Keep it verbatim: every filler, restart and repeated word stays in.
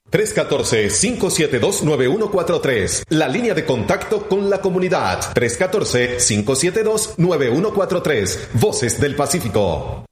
tres uno cuatro, cinco siete dos, nueve uno cuatro tres. La línea de contacto con la comunidad. tres uno cuatro, cinco siete dos, nueve uno cuatro tres. Voces del Pacífico.